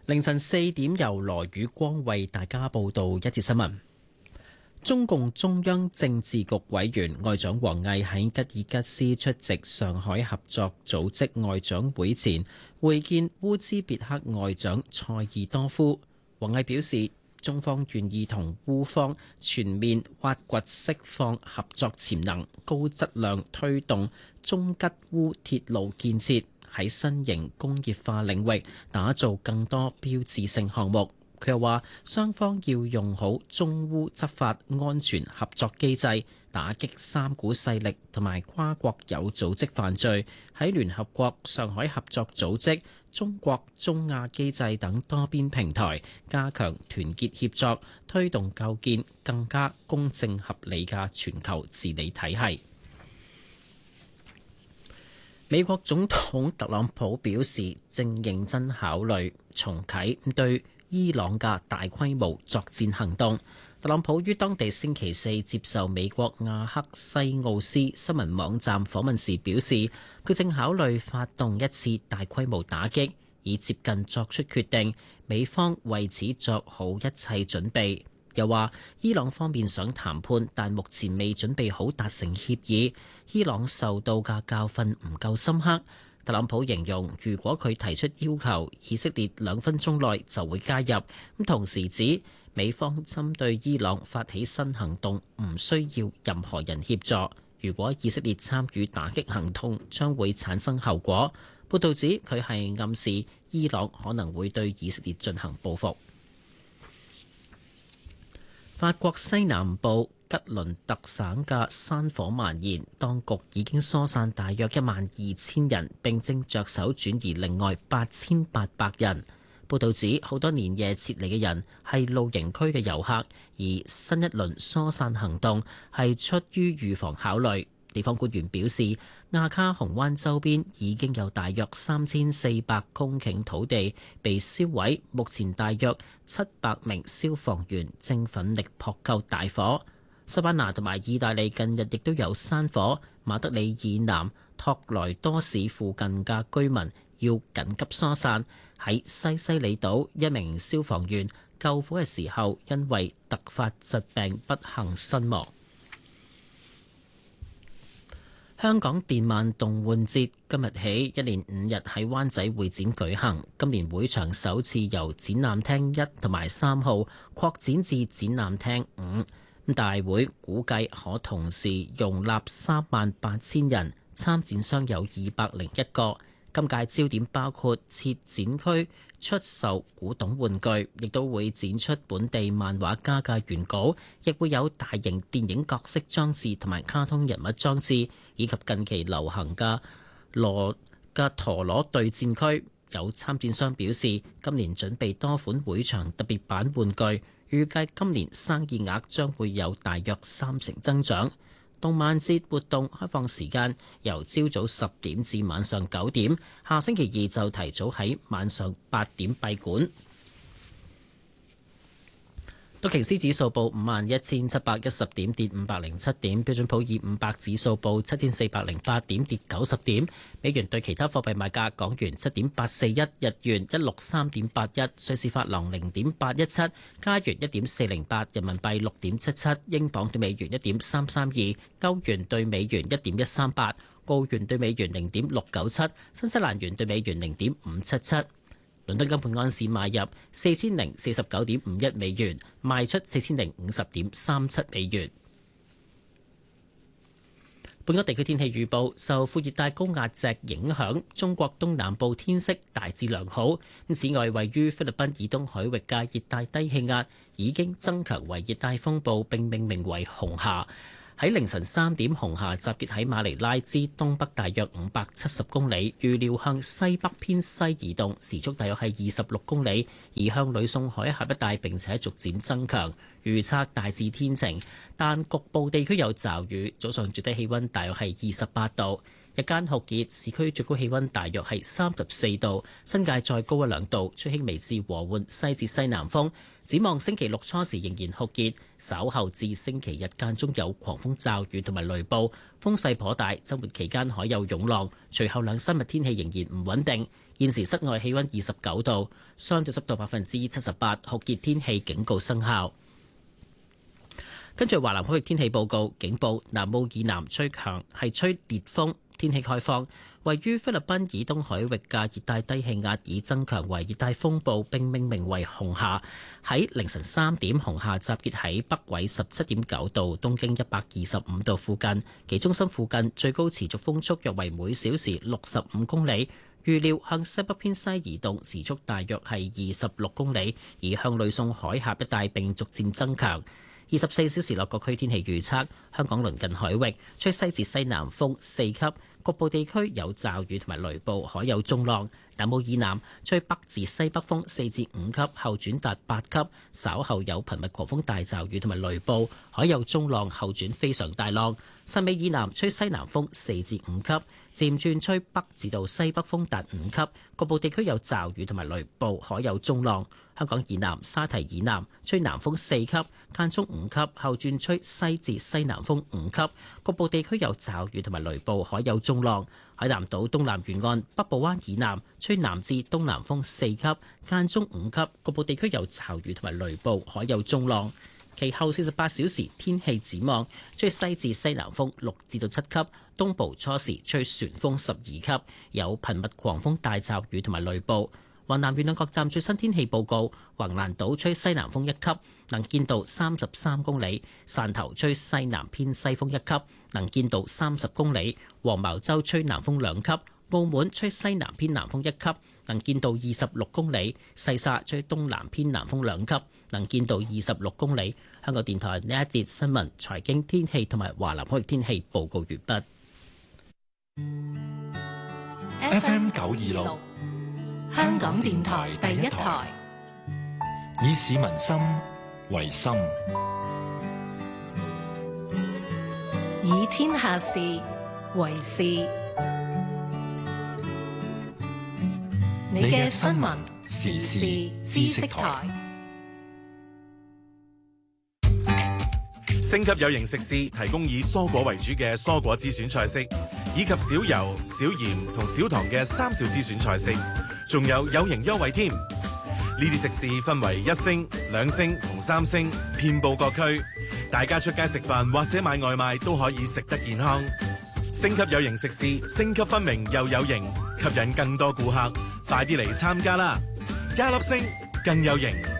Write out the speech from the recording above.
凌晨4點，由羅宇光為大家報道一節新聞。中共中央政治局委員外長王毅喺吉爾吉斯出席上海合作組織外長會前會見烏茲別克外長塞爾多夫。王毅表示，中方願意同烏方全面挖掘釋放合作潛能，高質量推動中吉烏鐵路建設，喺新型工業化領域打造更多標誌性項目。佢又話，雙方要用好中烏執法安全合作機制，打擊三股勢力同埋跨國有組織犯罪，喺聯合國、上海合作組織、中國中亞機制等多邊平台加強團結協作，推動構建更加公正合理嘅全球治理體系。美國總統特朗普表示，正認真考慮重啟對伊朗嘅大規模作戰行動。特朗普於當地星期四接受美國亞克西奧斯新聞網站訪問時表示，佢正考慮發動一次大規模打擊，已接近作出決定，美方為此作好一切準備。又話伊朗方面想談判，但目前未準備好達成協議。伊朗受到嘅教訓唔夠深刻。特朗普形容，如果佢提出要求，以色列2分鐘內就會加入。咁同時指美方針對伊朗發起新行動，唔需要任何人協助。如果以色列參與打擊行動，將會產生後果。報道指佢係暗示伊朗可能會對以色列進行報復。法國西南部吉倫特省嘅山火蔓延，當局已經疏散大約12000人，並正着手轉移另外8800人。報道指，好多連夜撤離嘅人係露營區嘅遊客，而新一輪疏散行動係出於預防考慮。地方官員表示，亞卡洪灣周邊已經有大約3400公頃土地被燒毀，目前大約700名消防員正奮力撲救大火。西班牙同埋意大利近日亦都有山火，馬德里以南托萊多市附近嘅居民要緊急疏散。喺西西里島，一名消防員救火嘅時候，因為突發疾病不幸身亡。香港電漫動玩節今日起一連5日喺灣仔會展舉行，今年會場首次由展覽廳1同埋3號擴展至展覽廳5。大會估計可同時容納38000人，參展商有201個。今屆焦點包括設展區出售古董玩具，亦都會展出本地漫畫家嘅原稿，亦會有大型電影角色裝置同埋卡通人物裝置，以及近期流行嘅陀螺對戰區。有參展商表示，今年準備多款會場特別版玩具，預計今年生意額將會有大約30%增長。動漫節活動開放時間由朝早10點至晚上9點，下星期2就提早喺晚上8點閉館。道瓊斯指數報51710點，跌507點；標準普爾500指數報7408點，跌90點。美元對其他貨幣賣價：港元7.841，日元163.81，瑞士法郎0.817，加元1.408，人民幣6.77，英鎊對美元1.332，歐元對美元1.138，澳元對美元0.697，新西蘭元對美元0.577。倫敦金盤安士買入4049.51美元，賣出4050.37美元。本港地區天氣預報，受副熱帶高壓脊影響，中國東南部天色大致良好。此外，位於菲律賓以東海域嘅熱帶低氣壓已經增強為熱帶風暴，並命名為紅霞。喺凌晨3點，紅霞集結喺馬尼拉之東北大約570公里，預料向西北偏西移動，時速大約係26公里，移向呂宋海峽一帶，並且逐漸增強。預測大致天晴，但局部地區有驟雨。早上最低氣溫大約係28度，日間酷熱，市區最高氣溫大約係34度，新界再高1-2度，吹輕微至和緩西至西南風。展望星期六初時仍然酷熱，稍後至星期日間中有狂風驟雨同埋雷暴，風勢頗大。週末期間海有湧浪，隨後2-3日天氣仍然唔穩定。 現時室外氣溫29度，相對濕度78%，酷熱天氣警告生效。跟住華南海域天氣報告，警報南澳以南吹烈風，天氣概況。位於菲律賓以東海域嘅熱帶低氣壓已增強為熱帶風暴，並命名為紅霞。喺凌晨3點，紅霞集結喺北緯17.9度、東經125度附近，其中心附近最高持續風速約為每小時65公里。預料向西北偏西移動，時速大約係26公里，而向呂宋海峽一帶並逐漸增強。24小時內各區天氣預測：香港鄰近海域吹西至西南風4級，局部地區有驟雨同埋雷暴，海有中浪。南澳以南吹北至西北風4至5級，後轉達8級，稍後有頻密狂風大驟雨同埋雷暴，海有中浪，後轉非常大浪。汕尾以南吹西南風4至5級，漸轉吹北至到西北風達5級，局部地區有驟雨同埋雷暴，海有中浪。香港以南沙堤以南吹南風4級，間中5級，後轉吹西至西南風5級，局部地區有驟雨同埋雷暴，海有中浪。海南島東南沿岸北部灣以南吹南至東南風4級，間中5級，局部地區有驟雨同埋雷暴，海有中浪。其後48小時天氣展望，吹西至西南風6至到7級，東部初時吹旋風12級，有頻密狂風大驟雨同埋雷暴。華南沿岸各站最新天氣報告：橫瀾島吹西南風1級，能見度33公里；汕頭吹西南偏西風1級，能見度30公里；黃茅洲吹南風2級；澳門吹西南偏南風1級，能見度26公里；西沙吹東南偏南風2級，能見度26公里。香港電台呢一節新聞、財經、天氣同埋華南海域天氣報告完畢。 FM 926。香港電台第一台，以市民心為心， 以天下事為事。你嘅新聞時事知識台， 星級有型食肆提供以蔬果為主嘅蔬果之選菜式，以及少油、少鹽同少糖嘅3少之選菜式。仲有型優惠添，呢啲食肆分為1星、2星同3星，遍佈各區。大家出街食飯或者買外賣都可以食得健康。星級有型食肆，星級分明又有型，吸引更多顧客，快啲嚟參加啦！加粒星更有型。